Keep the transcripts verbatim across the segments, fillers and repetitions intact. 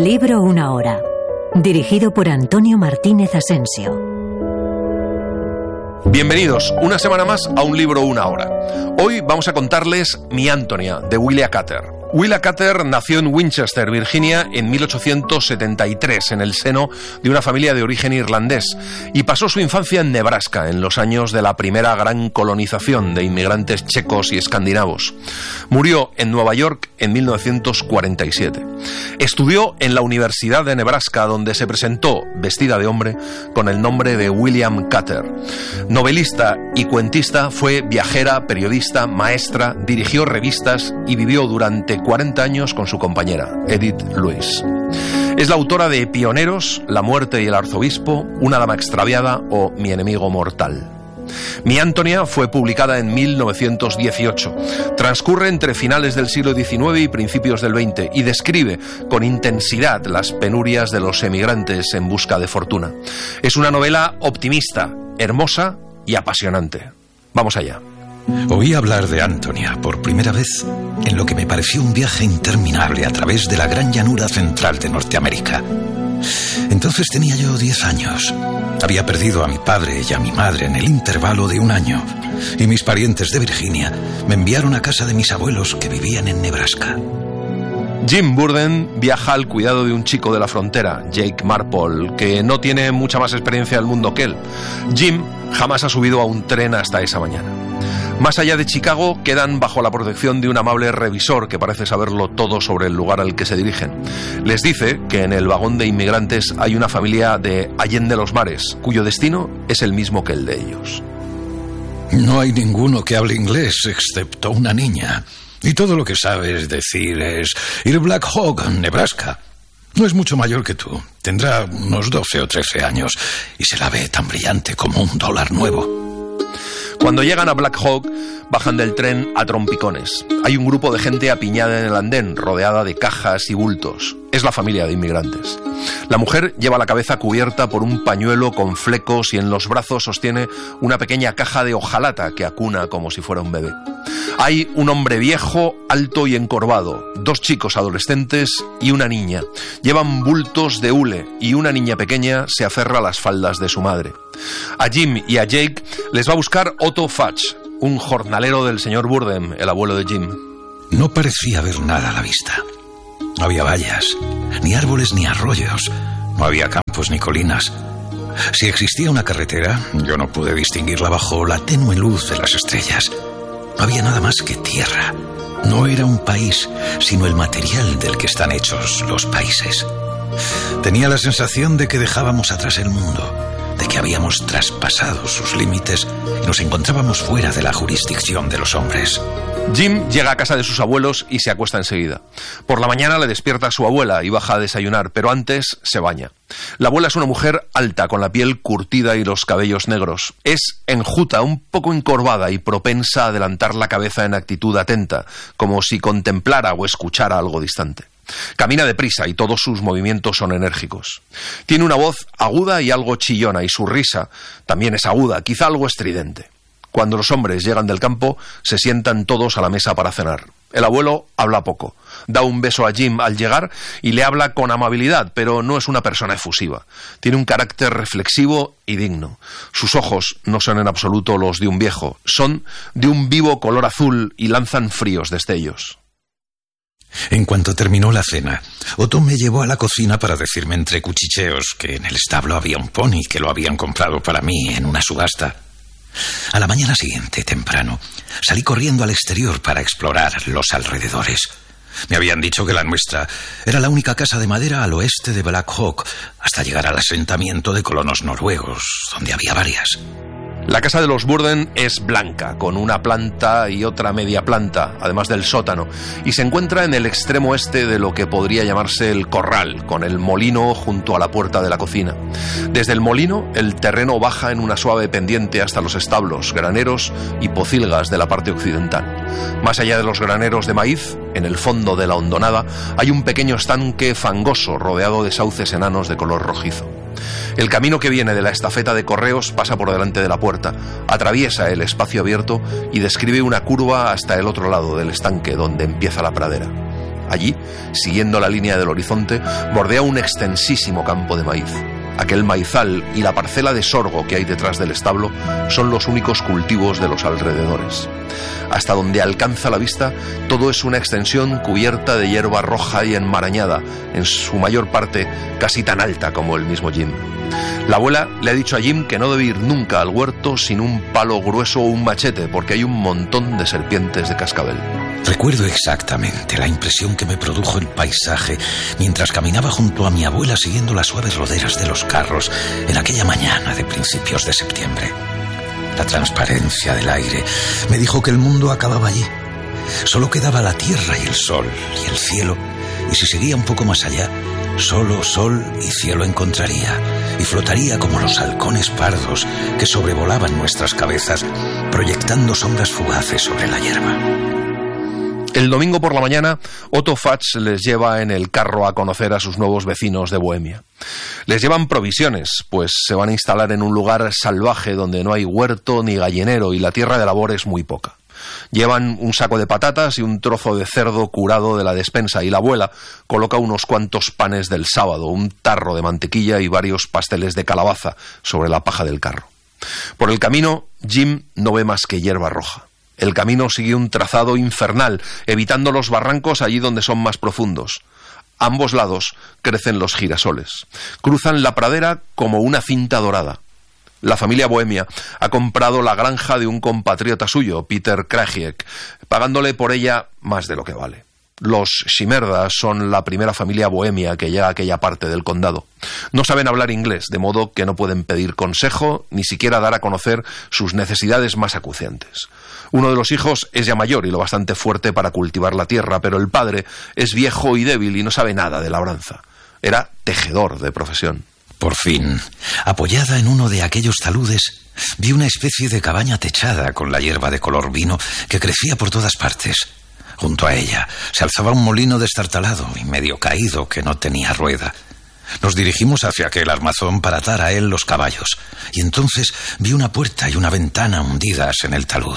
Un libro, una hora. Dirigido por Antonio Martínez Asensio. Bienvenidos una semana más a Un libro, una hora. Hoy vamos a contarles Mi Antonia, de Willa Cather. Willa Cather nació en Winchester, Virginia, en mil ochocientos setenta y tres, en el seno de una familia de origen irlandés, y pasó su infancia en Nebraska, en los años de la primera gran colonización de inmigrantes checos y escandinavos. Murió en Nueva York en mil novecientos cuarenta y siete. Estudió en la Universidad de Nebraska, donde se presentó, vestida de hombre, con el nombre de William Cather. Novelista y cuentista, fue viajera, periodista, maestra, dirigió revistas y vivió durante cuarenta años con su compañera, Edith Lewis. Es la autora de Pioneros, La muerte y el arzobispo, Una dama extraviada o Mi enemigo mortal. Mi Antonia fue publicada en mil novecientos dieciocho. Transcurre entre finales del siglo diecinueve y principios del veinte y describe con intensidad las penurias de los emigrantes en busca de fortuna. Es una novela optimista, hermosa y apasionante. Vamos allá. Oí hablar de Antonia por primera vez en lo que me pareció un viaje interminable a través de la gran llanura central de Norteamérica. Entonces tenía yo diez años. Había perdido a mi padre y a mi madre en el intervalo de un año, y mis parientes de Virginia me enviaron a casa de mis abuelos que vivían en Nebraska. Jim Burden viaja al cuidado de un chico de la frontera, Jake Marple, que no tiene mucha más experiencia del mundo que él. Jim jamás ha subido a un tren hasta esa mañana. Más allá de Chicago, quedan bajo la protección de un amable revisor que parece saberlo todo sobre el lugar al que se dirigen. Les dice que en el vagón de inmigrantes hay una familia de Allende los Mares, cuyo destino es el mismo que el de ellos. No hay ninguno que hable inglés, excepto una niña. Y todo lo que sabes decir es ir a Black Hawk, Nebraska. No es mucho mayor que tú. Tendrá unos doce o trece años y se la ve tan brillante como un dólar nuevo. Cuando llegan a Black Hawk, bajan del tren a trompicones. Hay un grupo de gente apiñada en el andén, rodeada de cajas y bultos. Es la familia de inmigrantes. La mujer lleva la cabeza cubierta por un pañuelo con flecos y en los brazos sostiene una pequeña caja de hojalata que acuna como si fuera un bebé. Hay un hombre viejo, alto y encorvado, dos chicos adolescentes y una niña. Llevan bultos de hule y una niña pequeña se aferra a las faldas de su madre. A Jim y a Jake les va a buscar Otto Fudge, un jornalero del señor Burden, el abuelo de Jim. No parecía haber nada a la vista. No había vallas, ni árboles ni arroyos. No había campos ni colinas. Si existía una carretera, yo no pude distinguirla bajo la tenue luz de las estrellas. No había nada más que tierra. No era un país, sino el material del que están hechos los países. Tenía la sensación de que dejábamos atrás el mundo, de que habíamos traspasado sus límites y nos encontrábamos fuera de la jurisdicción de los hombres. Jim llega a casa de sus abuelos y se acuesta enseguida. Por la mañana le despierta a su abuela y baja a desayunar, pero antes se baña. La abuela es una mujer alta, con la piel curtida y los cabellos negros. Es enjuta, un poco encorvada y propensa a adelantar la cabeza en actitud atenta, como si contemplara o escuchara algo distante. Camina deprisa y todos sus movimientos son enérgicos. Tiene una voz aguda y algo chillona, y su risa también es aguda, quizá algo estridente. Cuando los hombres llegan del campo, se sientan todos a la mesa para cenar. El abuelo habla poco. Da un beso a Jim al llegar y le habla con amabilidad, pero no es una persona efusiva. Tiene un carácter reflexivo y digno. Sus ojos no son en absoluto los de un viejo, son de un vivo color azul y lanzan fríos destellos. En cuanto terminó la cena, Otto me llevó a la cocina para decirme entre cuchicheos que en el establo había un pony que lo habían comprado para mí en una subasta. A la mañana siguiente, temprano, salí corriendo al exterior para explorar los alrededores. Me habían dicho que la nuestra era la única casa de madera al oeste de Black Hawk, hasta llegar al asentamiento de colonos noruegos, donde había varias. La casa de los Burden es blanca, con una planta y otra media planta, además del sótano, y se encuentra en el extremo este de lo que podría llamarse el corral, con el molino junto a la puerta de la cocina. Desde el molino, el terreno baja en una suave pendiente hasta los establos, graneros y pocilgas de la parte occidental. Más allá de los graneros de maíz, en el fondo de la hondonada, hay un pequeño estanque fangoso rodeado de sauces enanos de color rojizo. El camino que viene de la estafeta de correos pasa por delante de la puerta, atraviesa el espacio abierto y describe una curva hasta el otro lado del estanque, donde empieza la pradera. Allí, siguiendo la línea del horizonte, bordea un extensísimo campo de maíz. Aquel maizal y la parcela de sorgo que hay detrás del establo son los únicos cultivos de los alrededores. Hasta donde alcanza la vista, todo es una extensión cubierta de hierba roja y enmarañada, en su mayor parte casi tan alta como el mismo Jim. La abuela le ha dicho a Jim que no debe ir nunca al huerto sin un palo grueso o un machete, porque hay un montón de serpientes de cascabel. Recuerdo exactamente la impresión que me produjo el paisaje mientras caminaba junto a mi abuela siguiendo las suaves roderas de los carros en aquella mañana de principios de septiembre. La transparencia del aire me dijo que el mundo acababa allí. Solo quedaba la tierra y el sol y el cielo, y si seguía un poco más allá, solo sol y cielo encontraría, y flotaría como los halcones pardos que sobrevolaban nuestras cabezas, proyectando sombras fugaces sobre la hierba. El domingo por la mañana, Otto Fatsch les lleva en el carro a conocer a sus nuevos vecinos de Bohemia. Les llevan provisiones, pues se van a instalar en un lugar salvaje donde no hay huerto ni gallinero y la tierra de labor es muy poca. Llevan un saco de patatas y un trozo de cerdo curado de la despensa, y la abuela coloca unos cuantos panes del sábado, un tarro de mantequilla y varios pasteles de calabaza sobre la paja del carro. Por el camino, Jim no ve más que hierba roja. El camino sigue un trazado infernal, evitando los barrancos allí donde son más profundos. A ambos lados crecen los girasoles. Cruzan la pradera como una cinta dorada. La familia Bohemia ha comprado la granja de un compatriota suyo, Peter Krajiek, pagándole por ella más de lo que vale. Los Shimerda son la primera familia bohemia que llega a aquella parte del condado. No saben hablar inglés, de modo que no pueden pedir consejo, ni siquiera dar a conocer sus necesidades más acuciantes. Uno de los hijos es ya mayor y lo bastante fuerte para cultivar la tierra, pero el padre es viejo y débil y no sabe nada de labranza. Era tejedor de profesión. Por fin, apoyada en uno de aquellos taludes, vi una especie de cabaña techada con la hierba de color vino que crecía por todas partes. Junto a ella se alzaba un molino destartalado y medio caído que no tenía rueda. Nos dirigimos hacia aquel armazón para atar a él los caballos, y entonces vi una puerta y una ventana hundidas en el talud.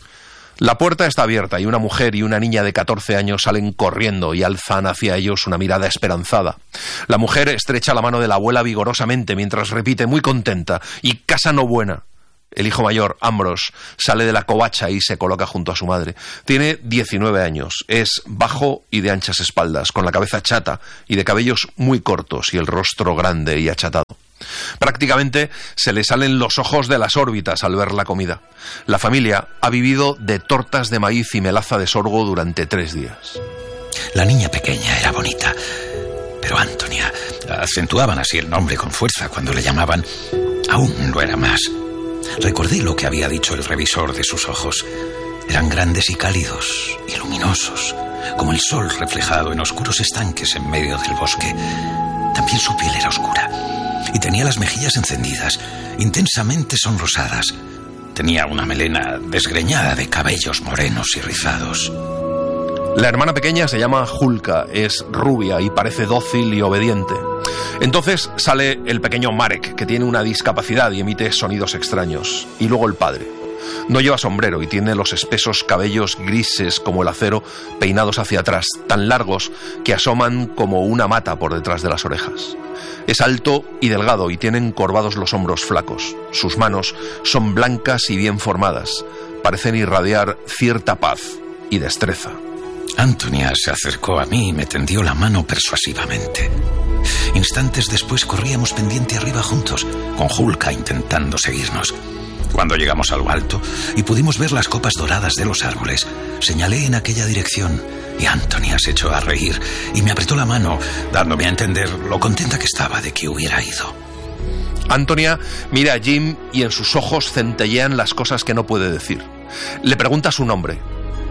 La puerta está abierta y una mujer y una niña de catorce años salen corriendo y alzan hacia ellos una mirada esperanzada. La mujer estrecha la mano de la abuela vigorosamente mientras repite muy contenta: «Y casa no buena». El hijo mayor, Ambrose, sale de la covacha y se coloca junto a su madre. Tiene diecinueve años, es bajo y de anchas espaldas, con la cabeza chata y de cabellos muy cortos y el rostro grande y achatado. Prácticamente se le salen los ojos de las órbitas al ver la comida. La familia ha vivido de tortas de maíz y melaza de sorgo durante tres días. La niña pequeña era bonita, pero Antonia, acentuaban así el nombre con fuerza cuando le llamaban, aún lo era más. Recordé lo que había dicho el revisor de sus ojos. Eran grandes y cálidos y luminosos, como el sol reflejado en oscuros estanques en medio del bosque. También su piel era oscura y tenía las mejillas encendidas, intensamente sonrosadas. Tenía una melena desgreñada de cabellos morenos y rizados. La hermana pequeña se llama Julka, es rubia y parece dócil y obediente. Entonces sale el pequeño Marek, que tiene una discapacidad y emite sonidos extraños. Y luego el padre. No lleva sombrero y tiene los espesos cabellos grises como el acero peinados hacia atrás, tan largos que asoman como una mata por detrás de las orejas. Es alto y delgado y tiene encorvados los hombros flacos. Sus manos son blancas y bien formadas. Parecen irradiar cierta paz y destreza. Antonia se acercó a mí y me tendió la mano persuasivamente. Instantes después corríamos pendiente arriba juntos, con Julka intentando seguirnos. Cuando llegamos a lo alto y pudimos ver las copas doradas de los árboles, señalé en aquella dirección y Antonia se echó a reír y me apretó la mano, dándome a entender lo contenta que estaba de que hubiera ido. Antonia mira a Jim y en sus ojos centellean las cosas que no puede decir. Le pregunta su nombre.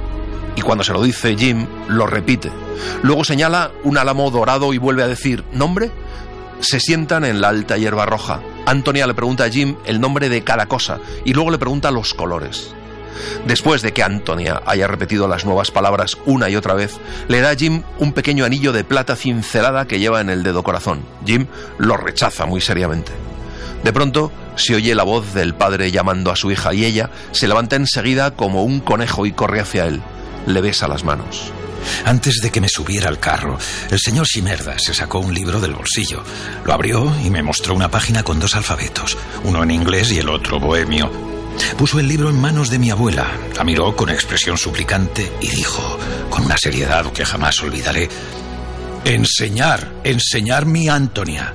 Y cuando se lo dice, Jim lo repite. Luego señala un álamo dorado y vuelve a decir ¿nombre? Se sientan en la alta hierba roja. Antonia le pregunta a Jim el nombre de cada cosa y luego le pregunta los colores. Después de que Antonia haya repetido las nuevas palabras una y otra vez, le da a Jim un pequeño anillo de plata cincelada que lleva en el dedo corazón. Jim lo rechaza muy seriamente. De pronto se oye la voz del padre llamando a su hija y ella se levanta enseguida como un conejo y corre hacia él. Le besa las manos. Antes de que me subiera al carro, el señor Shimerda se sacó un libro del bolsillo. Lo abrió y me mostró una página con dos alfabetos, uno en inglés y el otro bohemio. Puso el libro en manos de mi abuela, la miró con expresión suplicante y dijo, con una seriedad que jamás olvidaré: «Enseñar, enseñar mi Antonia».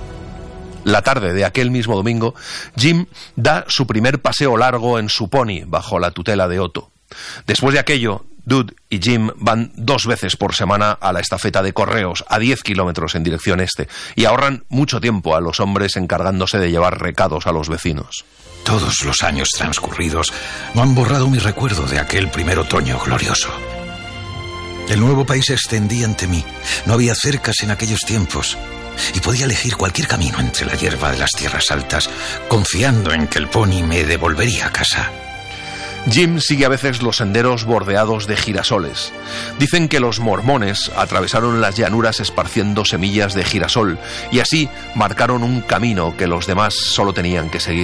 La tarde de aquel mismo domingo, Jim da su primer paseo largo en su pony bajo la tutela de Otto. Después de aquello, Dud y Jim van dos veces por semana a la estafeta de correos a diez kilómetros en dirección este y ahorran mucho tiempo a los hombres encargándose de llevar recados a los vecinos. Todos los años transcurridos no han borrado mi recuerdo de aquel primer otoño glorioso. El nuevo país se extendía ante mí. No había cercas en aquellos tiempos y podía elegir cualquier camino entre la hierba de las tierras altas, confiando en que el pony me devolvería a casa. Jim sigue a veces los senderos bordeados de girasoles. Dicen que los mormones atravesaron las llanuras esparciendo semillas de girasol y así marcaron un camino que los demás solo tenían que seguir.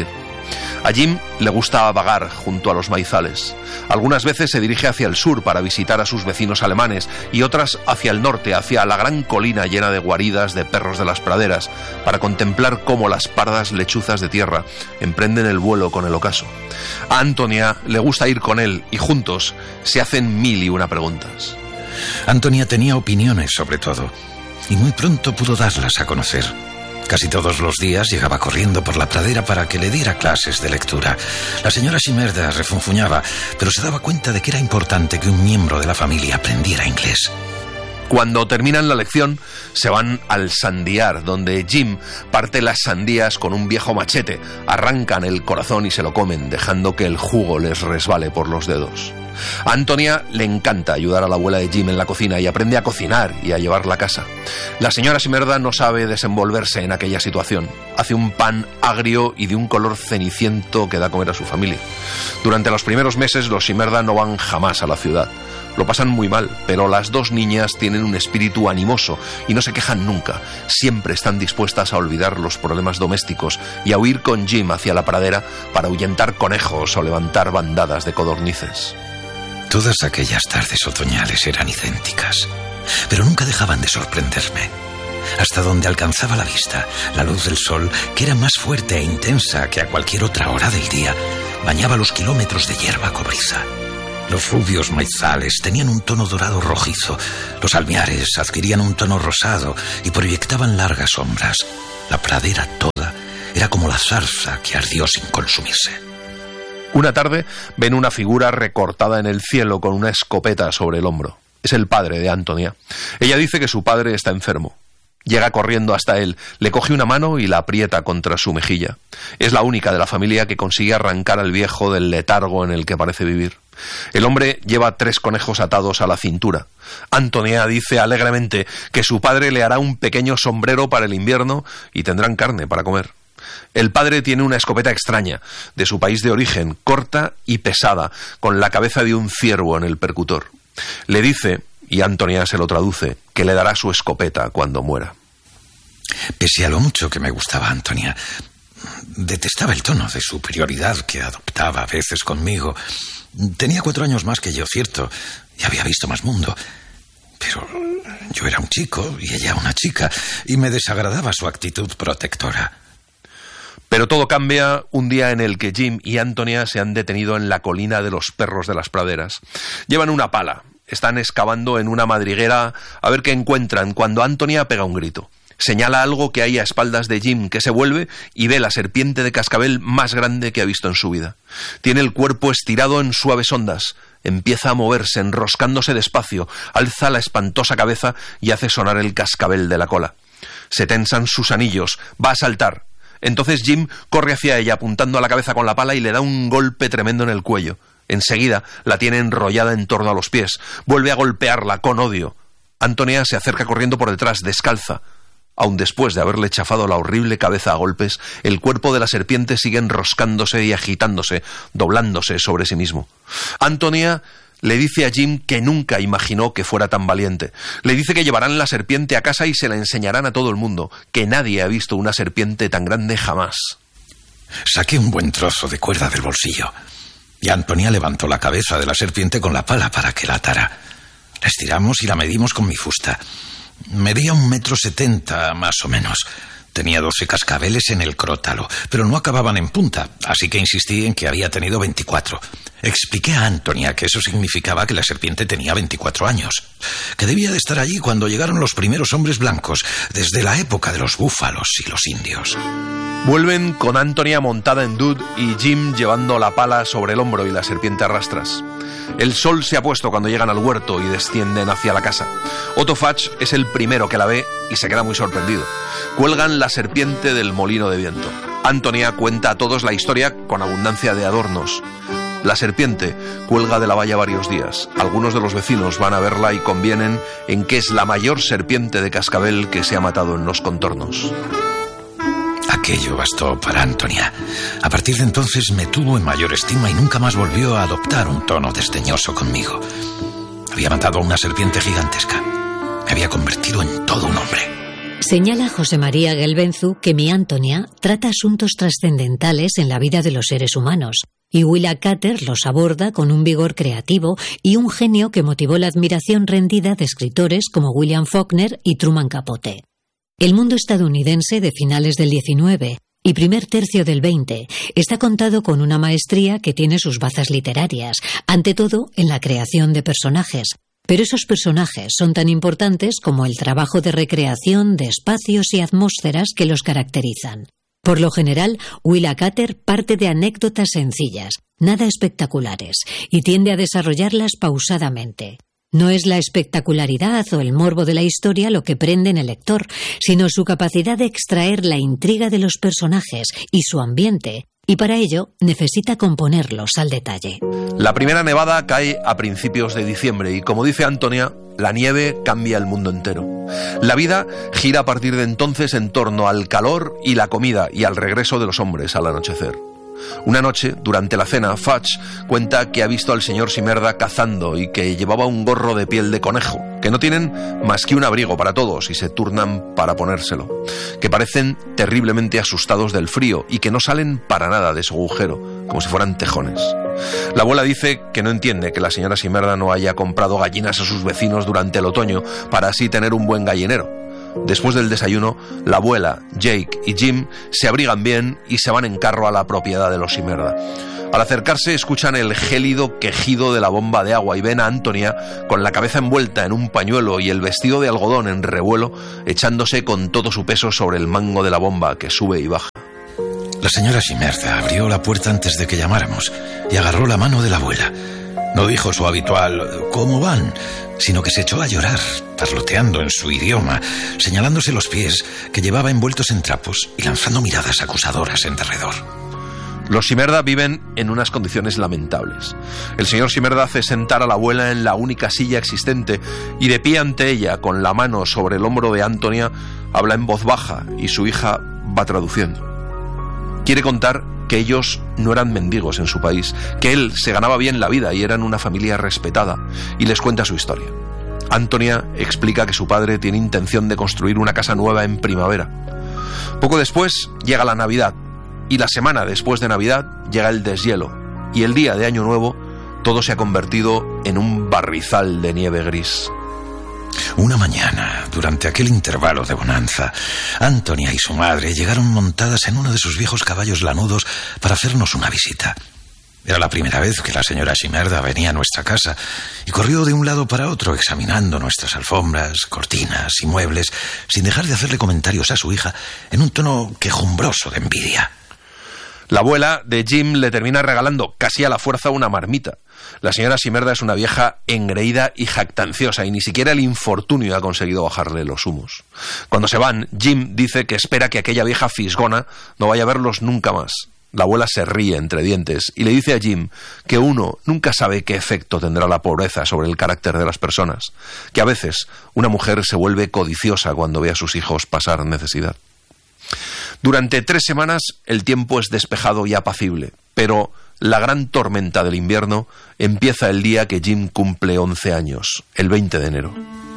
A Jim le gusta vagar junto a los maizales. Algunas veces se dirige hacia el sur para visitar a sus vecinos alemanes y otras hacia el norte, hacia la gran colina llena de guaridas de perros de las praderas, para contemplar cómo las pardas lechuzas de tierra emprenden el vuelo con el ocaso. A Antonia le gusta ir con él y juntos se hacen mil y una preguntas. Antonia tenía opiniones sobre todo y muy pronto pudo darlas a conocer. Casi todos los días llegaba corriendo por la pradera para que le diera clases de lectura. La señora Shimerda refunfuñaba, pero se daba cuenta de que era importante que un miembro de la familia aprendiera inglés. Cuando terminan la lección, se van al sandíar, donde Jim parte las sandías con un viejo machete, arrancan el corazón y se lo comen, dejando que el jugo les resbale por los dedos. A Antonia le encanta ayudar a la abuela de Jim en la cocina y aprende a cocinar y a llevarla a casa. La señora Shimerda no sabe desenvolverse en aquella situación. Hace un pan agrio y de un color ceniciento que da a comer a su familia. Durante los primeros meses los Shimerda no van jamás a la ciudad. Lo pasan muy mal, pero las dos niñas tienen un espíritu animoso y no se quejan nunca. Siempre están dispuestas a olvidar los problemas domésticos y a huir con Jim hacia la pradera para ahuyentar conejos o levantar bandadas de codornices. Todas aquellas tardes otoñales eran idénticas, pero nunca dejaban de sorprenderme. Hasta donde alcanzaba la vista, la luz del sol, que era más fuerte e intensa que a cualquier otra hora del día, bañaba los kilómetros de hierba cobriza. Los rubios maizales tenían un tono dorado rojizo, los almiares adquirían un tono rosado y proyectaban largas sombras. La pradera toda era como la zarza que ardió sin consumirse. Una tarde ven una figura recortada en el cielo con una escopeta sobre el hombro. Es el padre de Antonia. Ella dice que su padre está enfermo. Llega corriendo hasta él, le coge una mano y la aprieta contra su mejilla. Es la única de la familia que consigue arrancar al viejo del letargo en el que parece vivir. El hombre lleva tres conejos atados a la cintura. Antonia dice alegremente que su padre le hará un pequeño sombrero para el invierno y tendrán carne para comer. El padre tiene una escopeta extraña, de su país de origen, corta y pesada, con la cabeza de un ciervo en el percutor. Le dice, y Antonia se lo traduce, que le dará su escopeta cuando muera. Pese a lo mucho que me gustaba Antonia, detestaba el tono de superioridad que adoptaba a veces conmigo. Tenía cuatro años más que yo, cierto, y había visto más mundo. Pero yo era un chico y ella una chica, y me desagradaba su actitud protectora. Pero todo cambia un día en el que Jim y Antonia se han detenido en la colina de los perros de las praderas. Llevan una pala, están excavando en una madriguera a ver qué encuentran cuando Antonia pega un grito. Señala algo que hay a espaldas de Jim, que se vuelve y ve la serpiente de cascabel más grande que ha visto en su vida. Tiene el cuerpo estirado en suaves ondas. Empieza a moverse, enroscándose despacio, alza la espantosa cabeza y hace sonar el cascabel de la cola. Se tensan sus anillos, va a saltar. Entonces Jim corre hacia ella apuntando a la cabeza con la pala y le da un golpe tremendo en el cuello. Enseguida la tiene enrollada en torno a los pies. Vuelve a golpearla con odio. Antonia se acerca corriendo por detrás, descalza. Aun después de haberle chafado la horrible cabeza a golpes, el cuerpo de la serpiente sigue enroscándose y agitándose, doblándose sobre sí mismo. Antonia le dice a Jim que nunca imaginó que fuera tan valiente. Le dice que llevarán la serpiente a casa y se la enseñarán a todo el mundo, que nadie ha visto una serpiente tan grande jamás. Saqué un buen trozo de cuerda del bolsillo y Antonia levantó la cabeza de la serpiente con la pala para que la atara. La estiramos y la medimos con mi fusta. Medía un metro setenta, más o menos. Tenía doce cascabeles en el crótalo, pero no acababan en punta, así que insistí en que había tenido veinticuatro. Expliqué a Antonia que eso significaba que la serpiente tenía veinticuatro años, que debía de estar allí cuando llegaron los primeros hombres blancos, desde la época de los búfalos y los indios. Vuelven con Antonia montada en Dud y Jim llevando la pala sobre el hombro y la serpiente a rastras. El sol se ha puesto cuando llegan al huerto y descienden hacia la casa. Otto Fudge es el primero que la ve y se queda muy sorprendido. Cuelgan la serpiente del molino de viento. Antonia cuenta a todos la historia con abundancia de adornos. La serpiente cuelga de la valla varios días. Algunos de los vecinos van a verla y convienen en que es la mayor serpiente de cascabel que se ha matado en los contornos. Aquello bastó para Antonia. A partir de entonces me tuvo en mayor estima y nunca más volvió a adoptar un tono desdeñoso conmigo. Había matado a una serpiente gigantesca. Me había convertido en todo un hombre. Señala José María Gelbenzu que mi Antonia trata asuntos trascendentales en la vida de los seres humanos, y Willa Cather los aborda con un vigor creativo y un genio que motivó la admiración rendida de escritores como William Faulkner y Truman Capote. El mundo estadounidense de finales del diecinueve y primer tercio del veinte está contado con una maestría que tiene sus bazas literarias, ante todo en la creación de personajes. Pero esos personajes son tan importantes como el trabajo de recreación de espacios y atmósferas que los caracterizan. Por lo general, Willa Cather parte de anécdotas sencillas, nada espectaculares, y tiende a desarrollarlas pausadamente. No es la espectacularidad o el morbo de la historia lo que prende en el lector, sino su capacidad de extraer la intriga de los personajes y su ambiente, y para ello necesita componerlos al detalle. La primera nevada cae a principios de diciembre y, como dice Antonia, la nieve cambia el mundo entero. La vida gira a partir de entonces en torno al calor y la comida y al regreso de los hombres al anochecer. Una noche, durante la cena, Fudge cuenta que ha visto al señor Simerda cazando y que llevaba un gorro de piel de conejo, que no tienen más que un abrigo para todos y se turnan para ponérselo, que parecen terriblemente asustados del frío y que no salen para nada de su agujero, como si fueran tejones. La abuela dice que no entiende que la señora Simerda no haya comprado gallinas a sus vecinos durante el otoño para así tener un buen gallinero. Después del desayuno, la abuela, Jake y Jim se abrigan bien y se van en carro a la propiedad de los Simerda. Al acercarse escuchan el gélido quejido de la bomba de agua y ven a Antonia con la cabeza envuelta en un pañuelo y el vestido de algodón en revuelo, echándose con todo su peso sobre el mango de la bomba que sube y baja. La señora Simerda abrió la puerta antes de que llamáramos y agarró la mano de la abuela. No dijo su habitual «¿Cómo van?», sino que se echó a llorar, parloteando en su idioma, señalándose los pies que llevaba envueltos en trapos y lanzando miradas acusadoras en derredor. Los Simerda viven en unas condiciones lamentables. El señor Simerda hace sentar a la abuela en la única silla existente y de pie ante ella, con la mano sobre el hombro de Antonia, habla en voz baja y su hija va traduciendo. Quiere contar que ellos no eran mendigos en su país, que él se ganaba bien la vida y eran una familia respetada, y les cuenta su historia. Antonia explica que su padre tiene intención de construir una casa nueva en primavera. Poco después llega la Navidad, y la semana después de Navidad llega el deshielo, y el día de Año Nuevo todo se ha convertido en un barrizal de nieve gris. Una mañana, durante aquel intervalo de bonanza, Antonia y su madre llegaron montadas en uno de sus viejos caballos lanudos para hacernos una visita. Era la primera vez que la señora Simerda venía a nuestra casa y corrió de un lado para otro examinando nuestras alfombras, cortinas y muebles sin dejar de hacerle comentarios a su hija en un tono quejumbroso de envidia. La abuela de Jim le termina regalando casi a la fuerza una marmita. La señora Simerda es una vieja engreída y jactanciosa y ni siquiera el infortunio ha conseguido bajarle los humos. Cuando se van, Jim dice que espera que aquella vieja fisgona no vaya a verlos nunca más. La abuela se ríe entre dientes y le dice a Jim que uno nunca sabe qué efecto tendrá la pobreza sobre el carácter de las personas, que a veces una mujer se vuelve codiciosa cuando ve a sus hijos pasar necesidad. Durante tres semanas el tiempo es despejado y apacible, pero la gran tormenta del invierno empieza el día que Jim cumple once años, el veinte de enero.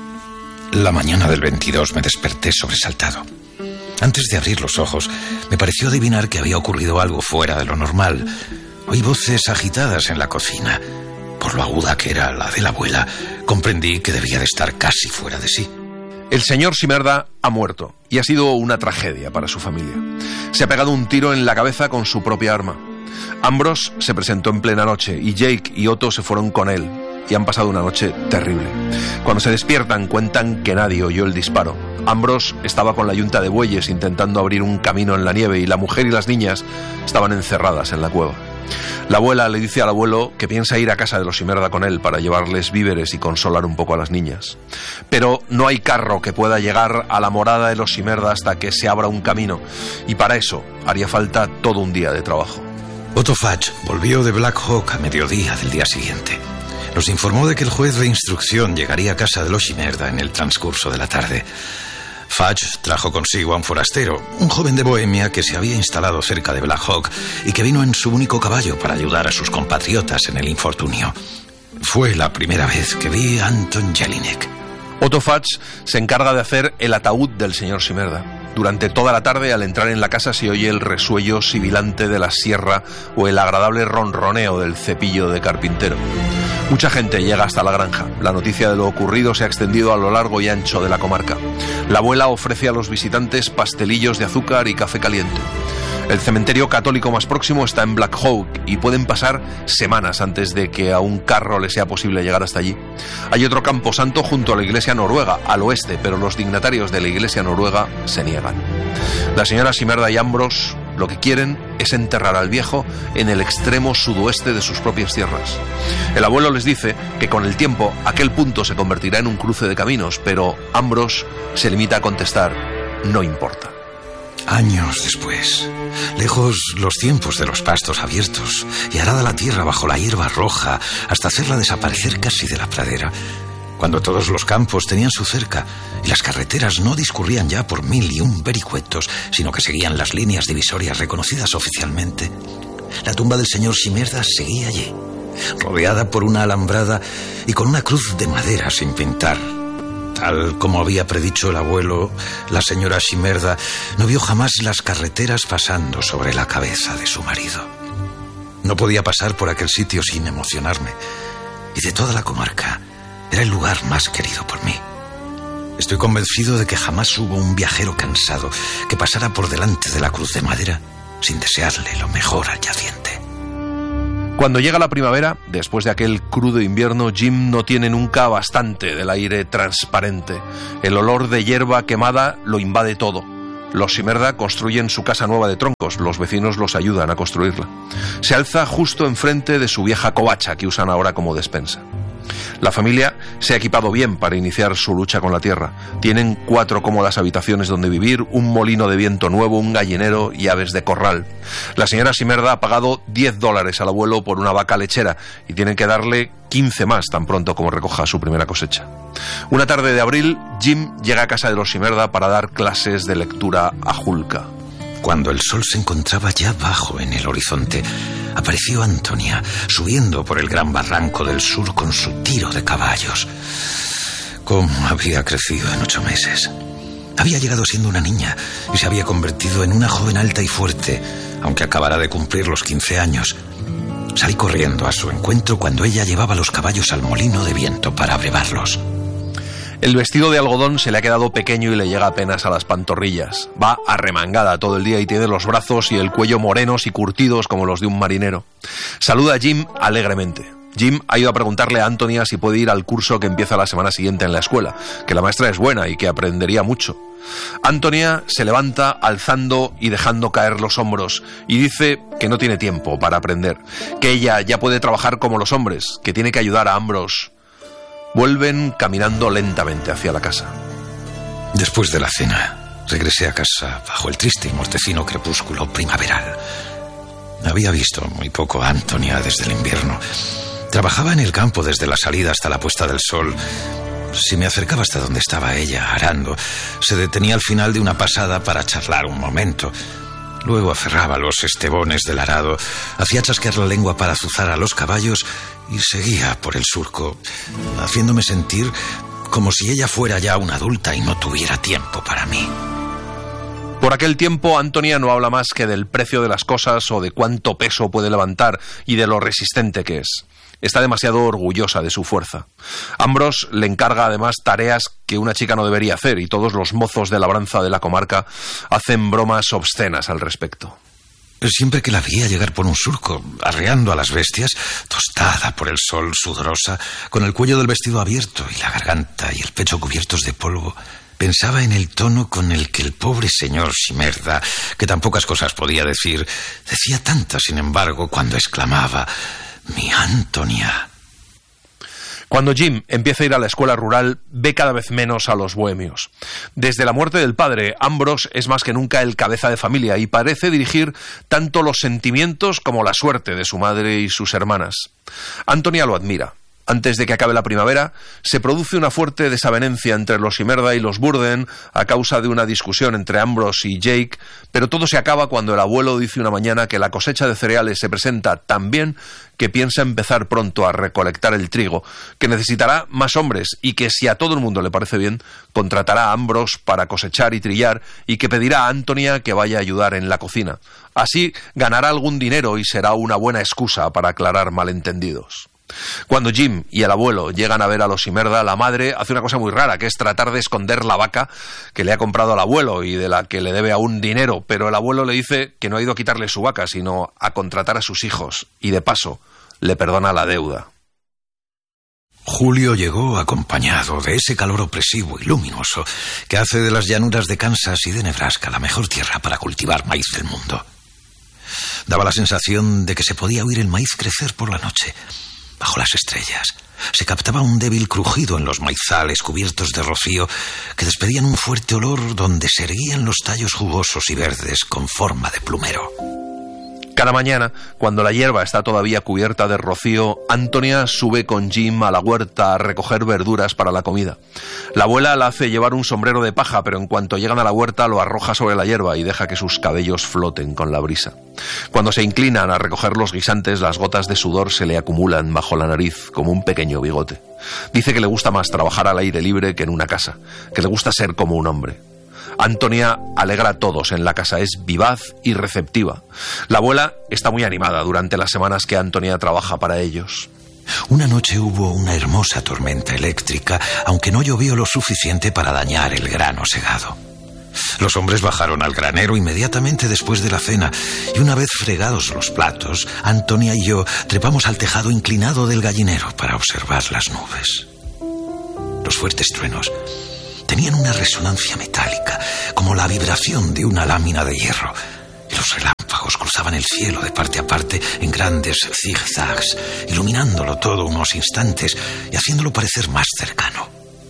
La mañana del veintidós me desperté sobresaltado. Antes de abrir los ojos, me pareció adivinar que había ocurrido algo fuera de lo normal. Oí voces agitadas en la cocina. por lo aguda que era la de la abuela, comprendí que debía de estar casi fuera de sí. El señor Shimerda ha muerto y ha sido una tragedia para su familia. Se ha pegado un tiro en la cabeza con su propia arma. Ambrose se presentó en plena noche y Jake y Otto se fueron con él y han pasado una noche terrible. Cuando se despiertan cuentan que nadie oyó el disparo. Ambrose estaba con la yunta de bueyes intentando abrir un camino en la nieve y la mujer y las niñas estaban encerradas en la cueva. La abuela le dice al abuelo que piensa ir a casa de los Shimerda con él para llevarles víveres y consolar un poco a las niñas. Pero no hay carro que pueda llegar a la morada de los Shimerda hasta que se abra un camino, y para eso haría falta todo un día de trabajo. Otto Fudge volvió de Black Hawk a mediodía del día siguiente. Nos informó de que el juez de instrucción llegaría a casa de los Shimerda en el transcurso de la tarde. Fudge trajo consigo a un forastero, un joven de Bohemia que se había instalado cerca de Black Hawk y que vino en su único caballo para ayudar a sus compatriotas en el infortunio. Fue la primera vez que vi a Anton Jelinek. Otto Fudge se encarga de hacer el ataúd del señor Shimerda. Durante toda la tarde, al entrar en la casa, se oye el resuello sibilante de la sierra o el agradable ronroneo del cepillo de carpintero. Mucha gente llega hasta la granja. La noticia de lo ocurrido se ha extendido a lo largo y ancho de la comarca. La abuela ofrece a los visitantes pastelillos de azúcar y café caliente. El cementerio católico más próximo está en Black Hawk y pueden pasar semanas antes de que a un carro le sea posible llegar hasta allí. Hay otro camposanto junto a la iglesia noruega, al oeste, pero los dignatarios de la iglesia noruega se niegan. La señora Shimerda y Ambrose lo que quieren es enterrar al viejo en el extremo sudoeste de sus propias tierras. El abuelo les dice que con el tiempo aquel punto se convertirá en un cruce de caminos, pero Ambrose se limita a contestar: no importa. Años después, lejos los tiempos de los pastos abiertos y arada la tierra bajo la hierba roja hasta hacerla desaparecer casi de la pradera, cuando todos los campos tenían su cerca y las carreteras no discurrían ya por mil y un vericuetos, sino que seguían las líneas divisorias reconocidas oficialmente, la tumba del señor Shimerda seguía allí, rodeada por una alambrada y con una cruz de madera sin pintar. Tal como había predicho el abuelo, la señora Shimerda no vio jamás las carreteras pasando sobre la cabeza de su marido. No podía pasar por aquel sitio sin emocionarme, y de toda la comarca era el lugar más querido por mí. Estoy convencido de que jamás hubo un viajero cansado que pasara por delante de la cruz de madera sin desearle lo mejor al yaciente. Cuando llega la primavera, después de aquel crudo invierno, Jim no tiene nunca bastante del aire transparente. El olor de hierba quemada lo invade todo. Los Shimerda construyen su casa nueva de troncos, los vecinos los ayudan a construirla. Se alza justo enfrente de su vieja covacha que usan ahora como despensa. La familia se ha equipado bien para iniciar su lucha con la tierra. Tienen cuatro cómodas habitaciones donde vivir, un molino de viento nuevo, un gallinero y aves de corral. La señora Shimerda ha pagado diez dólares al abuelo por una vaca lechera y tienen que darle quince más tan pronto como recoja su primera cosecha. Una tarde de abril, Jim llega a casa de los Shimerda para dar clases de lectura a Julka. Cuando el sol se encontraba ya bajo en el horizonte, apareció Antonia subiendo por el gran barranco del sur con su tiro de caballos. Cómo había crecido en ocho meses. Había llegado siendo una niña y se había convertido en una joven alta y fuerte, aunque acabara de cumplir los quince años. Salí corriendo a su encuentro cuando ella llevaba los caballos al molino de viento para abrevarlos. El vestido de algodón se le ha quedado pequeño y le llega apenas a las pantorrillas. Va arremangada todo el día y tiene los brazos y el cuello morenos y curtidos como los de un marinero. Saluda a Jim alegremente. Jim ha ido a preguntarle a Antonia si puede ir al curso que empieza la semana siguiente en la escuela, que la maestra es buena y que aprendería mucho. Antonia se levanta alzando y dejando caer los hombros y dice que no tiene tiempo para aprender, que ella ya puede trabajar como los hombres, que tiene que ayudar a Ambrose. Vuelven caminando lentamente hacia la casa. Después de la cena, regresé a casa bajo el triste y mortecino crepúsculo primaveral. Había visto muy poco a Antonia desde el invierno. Trabajaba en el campo desde la salida hasta la puesta del sol. Si me acercaba hasta donde estaba ella arando, se detenía al final de una pasada para charlar un momento. Luego aferraba los estebones del arado, hacía chasquear la lengua para azuzar a los caballos y seguía por el surco, haciéndome sentir como si ella fuera ya una adulta y no tuviera tiempo para mí. Por aquel tiempo, Antonia no habla más que del precio de las cosas o de cuánto peso puede levantar y de lo resistente que es. está demasiado orgullosa de su fuerza. Ambrose le encarga además tareas que una chica no debería hacer y todos los mozos de labranza de la comarca hacen bromas obscenas al respecto. Siempre que la veía llegar por un surco, arreando a las bestias, tostada por el sol, sudorosa, con el cuello del vestido abierto y la garganta y el pecho cubiertos de polvo, pensaba en el tono con el que el pobre señor Shimerda, que tan pocas cosas podía decir, decía tantas, sin embargo, cuando exclamaba: «Mi Antonia». Cuando Jim empieza a ir a la escuela rural, ve cada vez menos a los bohemios. Desde la muerte del padre, Ambrose es más que nunca el cabeza de familia y parece dirigir tanto los sentimientos como la suerte de su madre y sus hermanas. Antonia lo admira. Antes de que acabe la primavera, se produce una fuerte desavenencia entre los Shimerda y los Burden a causa de una discusión entre Ambrose y Jake, pero todo se acaba cuando el abuelo dice una mañana que la cosecha de cereales se presenta tan bien que piensa empezar pronto a recolectar el trigo, que necesitará más hombres y que, si a todo el mundo le parece bien, contratará a Ambrose para cosechar y trillar y que pedirá a Antonia que vaya a ayudar en la cocina. Así ganará algún dinero y será una buena excusa para aclarar malentendidos. Cuando Jim y el abuelo llegan a ver a los Shimerda, la madre hace una cosa muy rara, que es tratar de esconder la vaca que le ha comprado al abuelo y de la que le debe aún dinero, pero el abuelo le dice que no ha ido a quitarle su vaca, sino a contratar a sus hijos, y de paso le perdona la deuda. Julio llegó acompañado de ese calor opresivo y luminoso que hace de las llanuras de Kansas y de Nebraska la mejor tierra para cultivar maíz del mundo. Daba la sensación de que se podía oír el maíz crecer por la noche. Bajo las estrellas se captaba un débil crujido en los maizales cubiertos de rocío que despedían un fuerte olor donde se erguían los tallos jugosos y verdes con forma de plumero. Cada mañana, cuando la hierba está todavía cubierta de rocío, Antonia sube con Jim a la huerta a recoger verduras para la comida. La abuela la hace llevar un sombrero de paja, pero en cuanto llegan a la huerta lo arroja sobre la hierba y deja que sus cabellos floten con la brisa. Cuando se inclinan a recoger los guisantes, las gotas de sudor se le acumulan bajo la nariz como un pequeño bigote. Dice que le gusta más trabajar al aire libre que en una casa, que le gusta ser como un hombre. Antonia alegra a todos en la casa, es vivaz y receptiva. La abuela está muy animada durante las semanas que Antonia trabaja para ellos. Una noche hubo una hermosa tormenta eléctrica, aunque no llovió lo suficiente para dañar el grano segado. Los hombres bajaron al granero inmediatamente después de la cena y una vez fregados los platos, Antonia y yo trepamos al tejado inclinado del gallinero para observar las nubes. Los fuertes truenos tenían una resonancia metálica, como la vibración de una lámina de hierro, y los relámpagos cruzaban el cielo de parte a parte en grandes zigzags, iluminándolo todo unos instantes y haciéndolo parecer más cercano.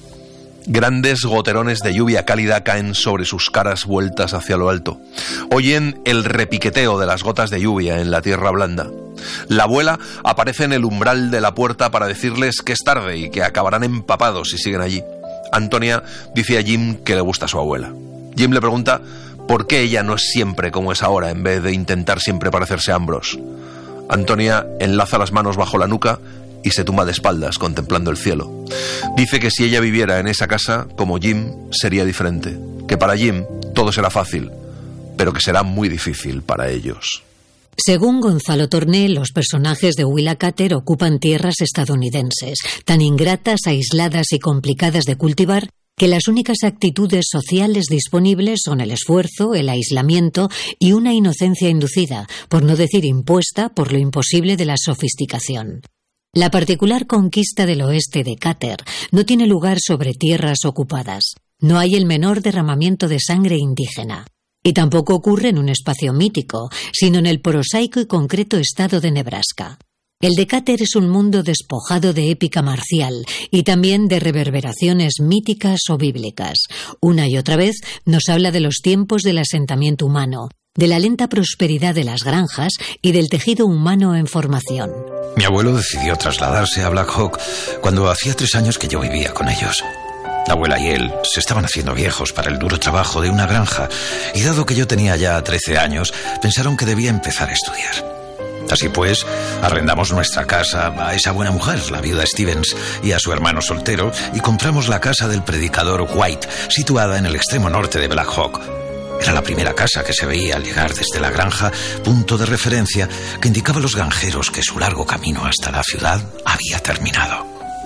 Grandes goterones de lluvia cálida caen sobre sus caras vueltas hacia lo alto. Oyen el repiqueteo de las gotas de lluvia en la tierra blanda. La abuela aparece en el umbral de la puerta para decirles que es tarde y que acabarán empapados si siguen allí. Antonia dice a Jim que le gusta a su abuela. Jim le pregunta por qué ella no es siempre como es ahora, en vez de intentar siempre parecerse a Ambrose. Antonia enlaza las manos bajo la nuca y se tumba de espaldas contemplando el cielo. Dice que si ella viviera en esa casa, como Jim, sería diferente. Que para Jim todo será fácil, pero que será muy difícil para ellos. Según Gonzalo Torné, los personajes de Willa Cather ocupan tierras estadounidenses, tan ingratas, aisladas y complicadas de cultivar, que las únicas actitudes sociales disponibles son el esfuerzo, el aislamiento y una inocencia inducida, por no decir impuesta, por lo imposible de la sofisticación. La particular conquista del oeste de Cather no tiene lugar sobre tierras ocupadas. No hay el menor derramamiento de sangre indígena. Y tampoco ocurre en un espacio mítico, sino en el prosaico y concreto estado de Nebraska. El de Cather es un mundo despojado de épica marcial y también de reverberaciones míticas o bíblicas. Una y otra vez nos habla de los tiempos del asentamiento humano, de la lenta prosperidad de las granjas y del tejido humano en formación. Mi abuelo decidió trasladarse a Black Hawk cuando hacía tres años que yo vivía con ellos. La abuela y él se estaban haciendo viejos para el duro trabajo de una granja y dado que yo tenía ya trece años, pensaron que debía empezar a estudiar. Así pues, arrendamos nuestra casa a esa buena mujer, la viuda Stevens, y a su hermano soltero, y compramos la casa del predicador White, situada en el extremo norte de Black Hawk. Era la primera casa que se veía al llegar desde la granja, punto de referencia que indicaba a los granjeros que su largo camino hasta la ciudad había terminado.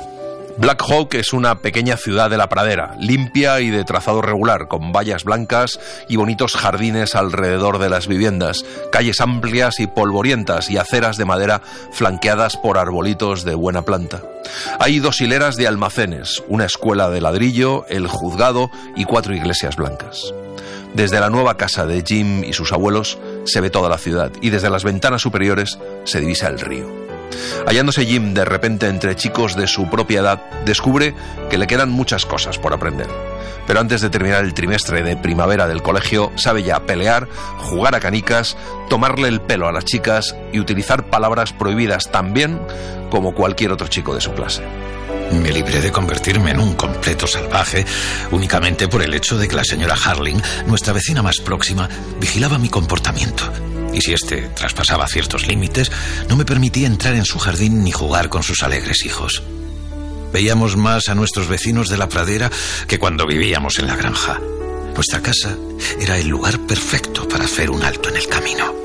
Black Hawk es una pequeña ciudad de la pradera, limpia y de trazado regular, con vallas blancas y bonitos jardines alrededor de las viviendas, calles amplias y polvorientas y aceras de madera flanqueadas por arbolitos de buena planta. Hay dos hileras de almacenes, una escuela de ladrillo, el juzgado y cuatro iglesias blancas. Desde la nueva casa de Jim y sus abuelos se ve toda la ciudad y desde las ventanas superiores se divisa el río. Hallándose Jim de repente entre chicos de su propia edad, descubre que le quedan muchas cosas por aprender. Pero antes de terminar el trimestre de primavera del colegio, sabe ya pelear, jugar a canicas, tomarle el pelo a las chicas y utilizar palabras prohibidas tan bien como cualquier otro chico de su clase. Me libré de convertirme en un completo salvaje únicamente por el hecho de que la señora Harling, nuestra vecina más próxima, vigilaba mi comportamiento. Y si éste traspasaba ciertos límites, no me permitía entrar en su jardín ni jugar con sus alegres hijos. Veíamos más a nuestros vecinos de la pradera que cuando vivíamos en la granja. Nuestra casa era el lugar perfecto para hacer un alto en el camino.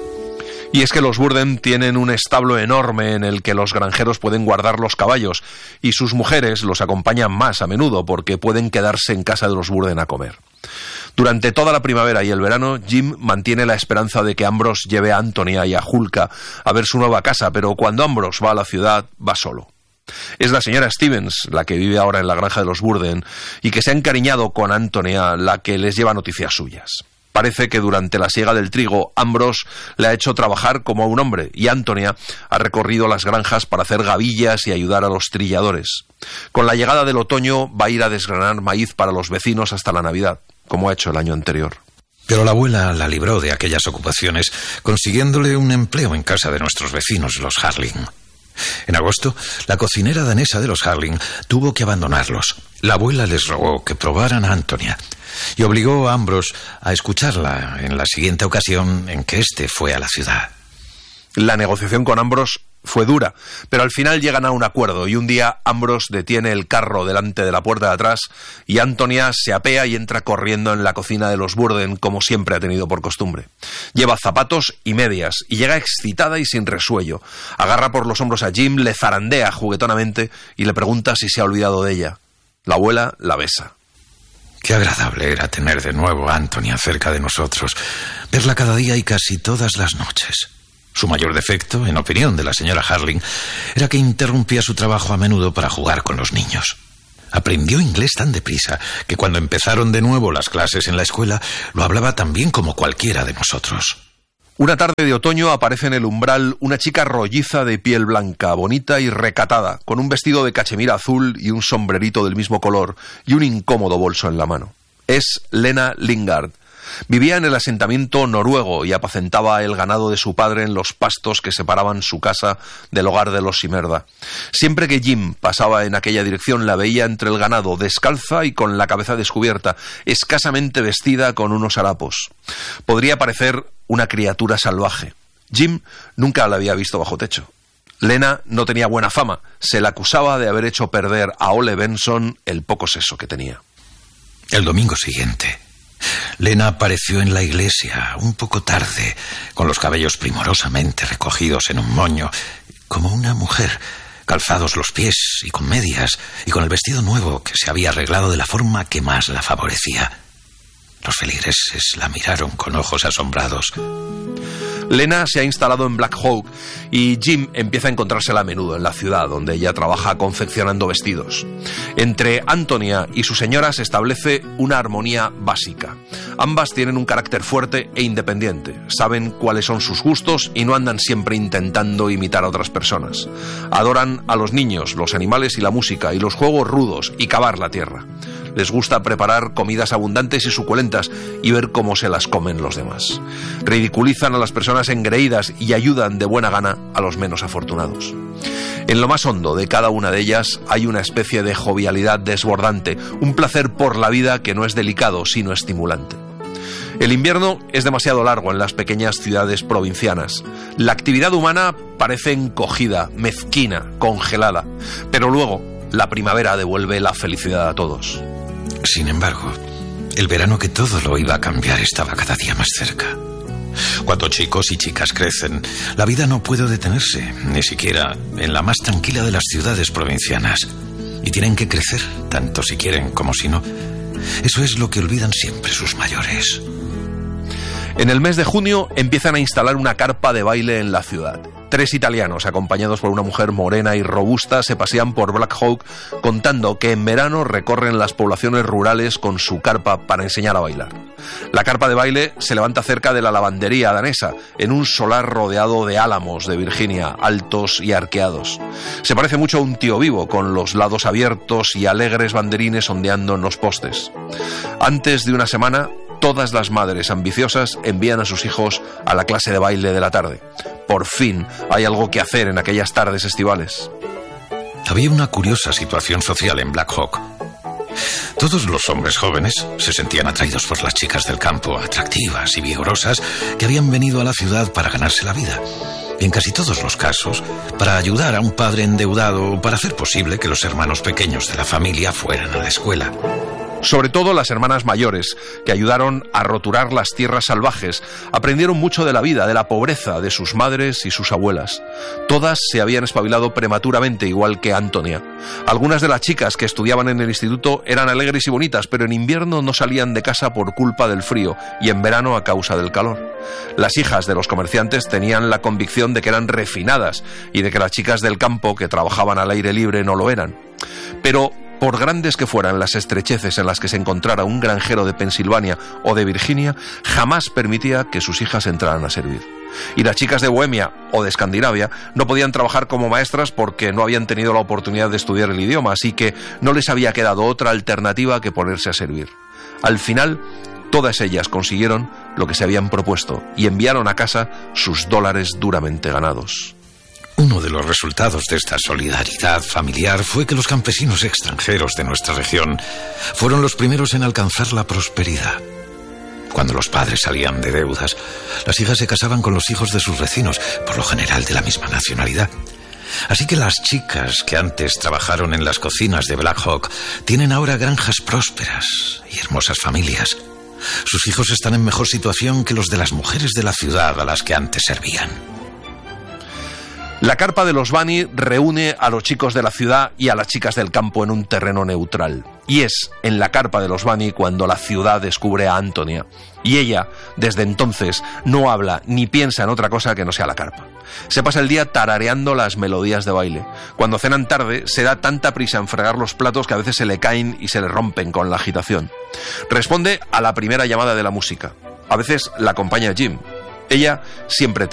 Y es que los Burden tienen un establo enorme en el que los granjeros pueden guardar los caballos y sus mujeres los acompañan más a menudo porque pueden quedarse en casa de los Burden a comer. Durante toda la primavera y el verano, Jim mantiene la esperanza de que Ambrose lleve a Antonia y a Hulka a ver su nueva casa, pero cuando Ambrose va a la ciudad, va solo. Es la señora Stevens, la que vive ahora en la granja de los Burden, y que se ha encariñado con Antonia, la que les lleva noticias suyas. Parece que durante la siega del trigo, Ambrose le ha hecho trabajar como a un hombre, y Antonia ha recorrido las granjas para hacer gavillas y ayudar a los trilladores. Con la llegada del otoño va a ir a desgranar maíz para los vecinos hasta la Navidad, como ha hecho el año anterior. Pero la abuela la libró de aquellas ocupaciones, consiguiéndole un empleo en casa de nuestros vecinos, los Harling. En agosto, la cocinera danesa de los Harling tuvo que abandonarlos. La abuela les rogó que probaran a Antonia y obligó a Ambrose a escucharla en la siguiente ocasión en que éste fue a la ciudad. La negociación con Ambrose fue dura, pero al final llegan a un acuerdo y un día Ambrose detiene el carro delante de la puerta de atrás y Antonia se apea y entra corriendo en la cocina de los Burden como siempre ha tenido por costumbre. Lleva zapatos y medias y llega excitada y sin resuello. Agarra por los hombros a Jim, le zarandea juguetonamente y le pregunta si se ha olvidado de ella. La abuela la besa. Qué agradable era tener de nuevo a Antonia cerca de nosotros, verla cada día y casi todas las noches. Su mayor defecto, en opinión de la señora Harling, era que interrumpía su trabajo a menudo para jugar con los niños. Aprendió inglés tan deprisa que cuando empezaron de nuevo las clases en la escuela, lo hablaba tan bien como cualquiera de nosotros. Una tarde de otoño aparece en el umbral una chica rolliza de piel blanca, bonita y recatada, con un vestido de cachemira azul y un sombrerito del mismo color y un incómodo bolso en la mano. Es Lena Lingard. Vivía en el asentamiento noruego y apacentaba el ganado de su padre en los pastos que separaban su casa del hogar de los Simerda. Siempre que Jim pasaba en aquella dirección la veía entre el ganado, descalza y con la cabeza descubierta, escasamente vestida con unos harapos. Podría parecer una criatura salvaje. Jim nunca la había visto bajo techo. Lena no tenía buena fama. Se la acusaba de haber hecho perder a Ole Benson el poco seso que tenía. El domingo siguiente, Lena apareció en la iglesia un poco tarde, con los cabellos primorosamente recogidos en un moño, como una mujer, calzados los pies y con medias, y con el vestido nuevo que se había arreglado de la forma que más la favorecía. Los feligreses la miraron con ojos asombrados. Lena se ha instalado en Black Hawk y Jim empieza a encontrársela a menudo en la ciudad, donde ella trabaja confeccionando vestidos. Entre Antonia y su señora se establece una armonía básica. Ambas tienen un carácter fuerte e independiente, saben cuáles son sus gustos y no andan siempre intentando imitar a otras personas. Adoran a los niños, los animales y la música, y los juegos rudos y cavar la tierra. Les gusta preparar comidas abundantes y suculentas y ver cómo se las comen los demás. Ridiculizan a las personas engreídas y ayudan de buena gana a los menos afortunados. En lo más hondo de cada una de ellas hay una especie de jovialidad desbordante, un placer por la vida que no es delicado, sino estimulante. El invierno es demasiado largo en las pequeñas ciudades provincianas. La actividad humana parece encogida, mezquina, congelada, pero luego la primavera devuelve la felicidad a todos. Sin embargo, El verano que todo lo iba a cambiar estaba cada día más cerca. Cuando chicos y chicas crecen, la vida no puede detenerse, ni siquiera en la más tranquila de las ciudades provincianas. Y tienen que crecer, tanto si quieren como si no. Eso es lo que olvidan siempre sus mayores. En el mes de junio empiezan a instalar una carpa de baile en la ciudad. Tres italianos, acompañados por una mujer morena y robusta, se pasean por Black Hawk contando que en verano recorren las poblaciones rurales con su carpa para enseñar a bailar. La carpa de baile se levanta cerca de la lavandería danesa, en un solar rodeado de álamos de Virginia, altos y arqueados. Se parece mucho a un tío vivo, con los lados abiertos y alegres banderines ondeando en los postes. Antes de una semana, todas las madres ambiciosas envían a sus hijos a la clase de baile de la tarde. Por fin hay algo que hacer en aquellas tardes estivales. Había una curiosa situación social en Black Hawk. Todos los hombres jóvenes se sentían atraídos por las chicas del campo, atractivas y vigorosas, que habían venido a la ciudad para ganarse la vida. Y en casi todos los casos, para ayudar a un padre endeudado o para hacer posible que los hermanos pequeños de la familia fueran a la escuela. Sobre todo las hermanas mayores, que ayudaron a roturar las tierras salvajes, aprendieron mucho de la vida, de la pobreza, de sus madres y sus abuelas. Todas se habían espabilado prematuramente, igual que Antonia. Algunas de las chicas que estudiaban en el instituto eran alegres y bonitas, pero en invierno no salían de casa por culpa del frío y en verano a causa del calor. Las hijas de los comerciantes tenían la convicción de que eran refinadas y de que las chicas del campo que trabajaban al aire libre no lo eran. Pero por grandes que fueran las estrecheces en las que se encontrara un granjero de Pensilvania o de Virginia, jamás permitía que sus hijas entraran a servir. Y las chicas de Bohemia o de Escandinavia no podían trabajar como maestras porque no habían tenido la oportunidad de estudiar el idioma, así que no les había quedado otra alternativa que ponerse a servir. Al final, todas ellas consiguieron lo que se habían propuesto y enviaron a casa sus dólares duramente ganados. Uno de los resultados de esta solidaridad familiar fue que los campesinos extranjeros de nuestra región fueron los primeros en alcanzar la prosperidad. Cuando los padres salían de deudas, las hijas se casaban con los hijos de sus vecinos, por lo general de la misma nacionalidad. Así que las chicas que antes trabajaron en las cocinas de Black Hawk tienen ahora granjas prósperas y hermosas familias. Sus hijos están en mejor situación que los de las mujeres de la ciudad a las que antes servían. La carpa de los Bunny reúne a los chicos de la ciudad y a las chicas del campo en un terreno neutral. Y es en la carpa de los Bunny cuando la ciudad descubre a Antonia. Y ella, desde entonces, no habla ni piensa en otra cosa que no sea la carpa. Se pasa el día tarareando las melodías de baile. Cuando cenan tarde, se da tanta prisa en fregar los platos que a veces se le caen y se le rompen con la agitación. Responde a la primera llamada de la música. A veces la acompaña Jim. Ella siempre